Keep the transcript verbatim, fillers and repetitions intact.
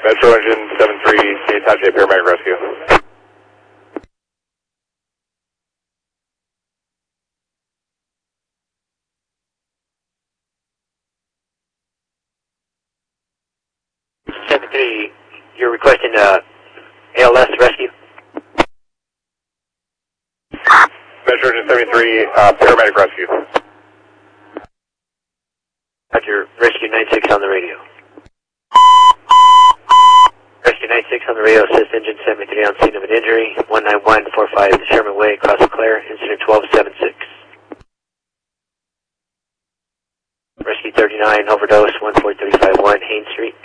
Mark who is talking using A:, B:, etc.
A: Metro Engine seven three, Type J paramedic rescue.
B: seven three, you're requesting uh, A L S rescue?
A: Metro Engine seven three, uh, paramedic rescue.
B: Roger, rescue nine six on the radio. Rescue nine six on the radio, assist engine seven three on scene of an injury, one nine one four five Sherman Way, Cross Clare, incident twelve seven six. Rescue thirty-nine, overdose, one four three five one Haines Street.